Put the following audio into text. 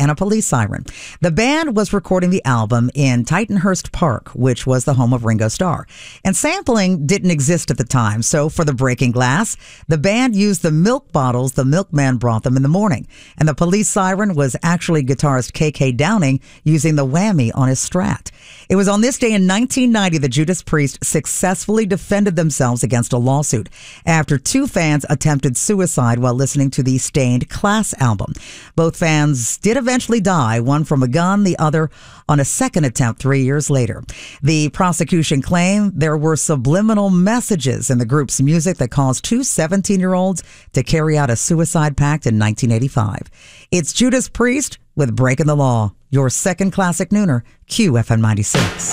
and a police siren. The band was recording the album in Titanhurst Park, which was the home of Ringo Starr. And sampling didn't exist at the time, so for the Breaking Glass, the band used the milk bottles the milkman brought them in the morning. And the police siren was actually guitarist K.K. Downing using the whammy on his Strat. It was on this day in 1990 that Judas Priest successfully defended themselves against a lawsuit after two fans attempted suicide while listening to the Stained Class album. Both fans did eventually die, one from a gun, the other on a second attempt 3 years later. The prosecution claimed there were subliminal messages in the group's music that caused two 17-year-olds to carry out a suicide pact in 1985. It's Judas Priest with Breaking the Law, your second classic nooner, QFM 96.